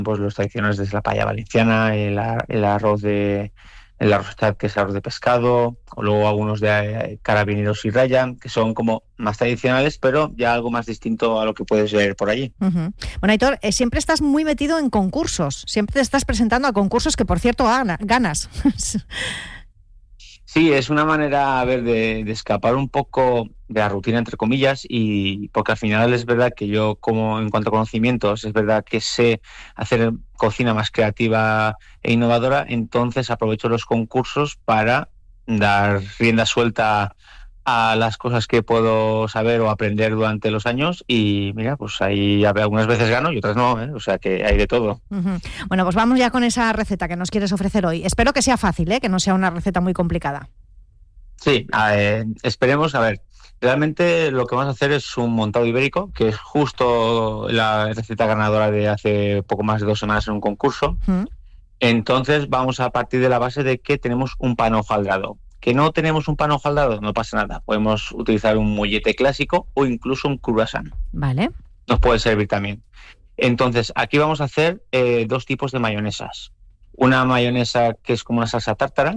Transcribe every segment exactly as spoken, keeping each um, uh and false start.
pues los tradicionales desde la paella valenciana, el, el arroz de el arroz que es arroz de pescado, o luego algunos de eh, carabineros y raya, que son como más tradicionales, pero ya algo más distinto a lo que puedes ver por allí. Uh-huh. Bueno, Aitor, eh, siempre estás muy metido en concursos, siempre te estás presentando a concursos que, por cierto, gana, ganas. Sí, es una manera, a ver, de, de escapar un poco de la rutina, entre comillas, y porque al final es verdad que yo, como en cuanto a conocimientos, es verdad que sé hacer cocina más creativa e innovadora, entonces aprovecho los concursos para dar rienda suelta a las cosas que puedo saber o aprender durante los años, y mira, pues ahí algunas veces gano y otras no, ¿eh? O sea que hay de todo. Uh-huh. Bueno, pues vamos ya con esa receta que nos quieres ofrecer hoy. Espero que sea fácil, ¿eh? Que no sea una receta muy complicada. Sí, eh, esperemos. A ver, realmente lo que vamos a hacer es un montado ibérico, que es justo la receta ganadora de hace poco más de dos semanas en un concurso. Uh-huh. Entonces vamos a partir de la base de que tenemos un pan hojaldrado. ¿Que no tenemos un pan hojaldrado? No pasa nada. Podemos utilizar un mollete clásico o incluso un croissant. Vale. Nos puede servir también. Entonces, aquí vamos a hacer eh, dos tipos de mayonesas. Una mayonesa que es como una salsa tártara,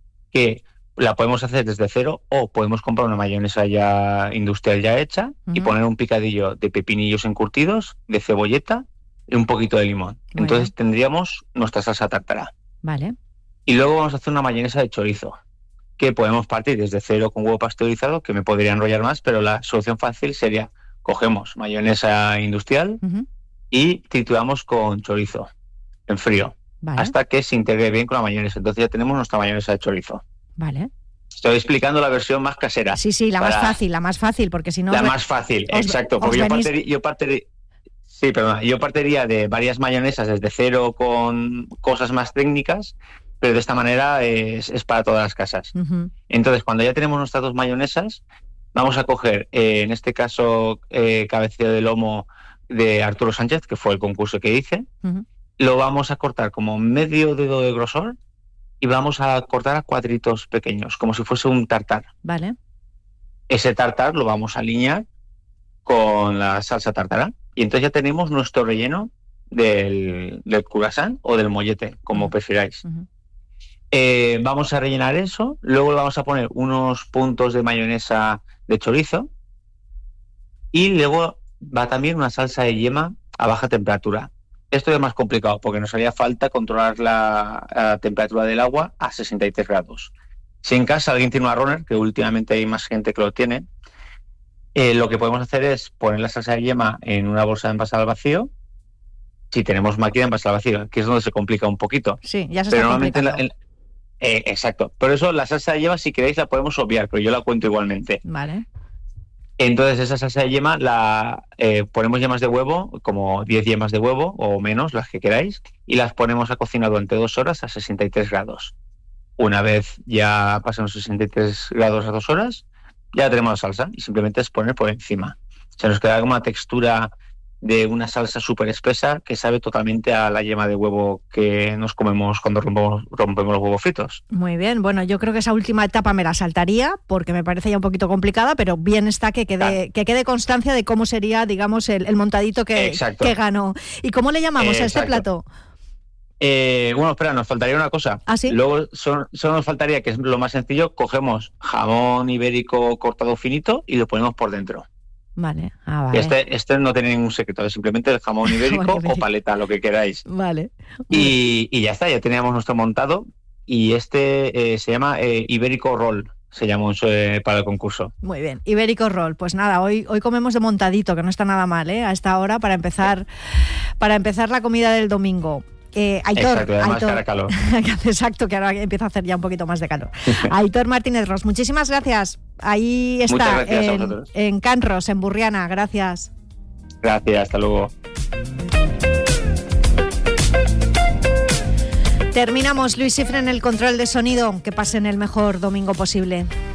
que la podemos hacer desde cero, o podemos comprar una mayonesa ya industrial ya hecha, uh-huh, y poner un picadillo de pepinillos encurtidos, de cebolleta y un poquito de limón. Muy Entonces bien. Tendríamos nuestra salsa tártara. Vale. Y luego vamos a hacer una mayonesa de chorizo, que podemos partir desde cero con huevo pasteurizado, que me podría enrollar más, pero la solución fácil sería, cogemos mayonesa industrial, uh-huh, y trituramos con chorizo en frío, vale, hasta que se integre bien con la mayonesa. Entonces ya tenemos nuestra mayonesa de chorizo. Vale. Estoy explicando la versión más casera. Sí, sí, la para... más fácil, la más fácil, porque si no... La más fácil, os, exacto, porque yo, venís... partir, yo partiría... Sí, perdón, yo partiría de varias mayonesas desde cero con cosas más técnicas, pero de esta manera es, es para todas las casas. Uh-huh. Entonces, cuando ya tenemos nuestras dos mayonesas, vamos a coger, eh, en este caso, eh, cabecillo de lomo de Arturo Sánchez, que fue el concurso que hice, uh-huh, lo vamos a cortar como medio dedo de grosor y vamos a cortar a cuadritos pequeños, como si fuese un tartar. Vale. Ese tartar lo vamos a alinear con la salsa tártara y entonces ya tenemos nuestro relleno del, del croissant o del mollete, como uh-huh, prefiráis. Uh-huh. Eh, vamos a rellenar eso, luego le vamos a poner unos puntos de mayonesa de chorizo y luego va también una salsa de yema a baja temperatura. Esto es más complicado porque nos haría falta controlar la, la temperatura del agua a sesenta y tres grados. Si en casa alguien tiene una runner, que últimamente hay más gente que lo tiene, eh, lo que podemos hacer es poner la salsa de yema en una bolsa de envasado al vacío. Si tenemos máquina de envasado al vacío, que es donde se complica un poquito. Sí, ya se pero está normalmente complicando. En la, en, Eh, exacto, pero eso, la salsa de yema, si queréis la podemos obviar, pero yo la cuento igualmente. Vale. Entonces esa salsa de yema la eh, ponemos yemas de huevo, como diez yemas de huevo o menos, las que queráis, y las ponemos a cocinar durante dos horas a sesenta y tres grados. Una vez ya pasan los sesenta y tres grados a dos horas, ya tenemos la salsa y simplemente es poner por encima. Se nos queda como una textura de una salsa súper espesa que sabe totalmente a la yema de huevo que nos comemos cuando rompemos, rompemos los huevos fritos. Muy bien, bueno, yo creo que esa última etapa me la saltaría porque me parece ya un poquito complicada, pero bien está que quede, claro, que quede constancia de cómo sería, digamos, el, el montadito que, que ganó. ¿Y cómo le llamamos, exacto, a este plato? Eh, bueno, espera, nos faltaría una cosa. ¿Ah, sí? Luego solo, solo nos faltaría, que es lo más sencillo, cogemos jamón ibérico cortado finito y lo ponemos por dentro. Vale, ah, vale. Este, este no tiene ningún secreto, es simplemente el jamón ibérico o paleta, lo que queráis. Vale. Y, y ya está, ya teníamos nuestro montado y este eh, se llama eh, Ibérico Roll, se llamó eh, para el concurso. Muy bien, Ibérico Roll. Pues nada, hoy, hoy comemos de montadito, que no está nada mal, ¿eh? A esta hora para empezar, para empezar la comida del domingo. Eh, Aitor, Exacto, además Aitor, que hará calor. Exacto, que ahora empieza a hacer ya un poquito más de calor. Aitor Martínez Ros, muchísimas gracias. Ahí está, en, en Can Ros, en Burriana. Gracias. Gracias, hasta luego. Terminamos. Luis Cifre en el control de sonido. Que pasen el mejor domingo posible.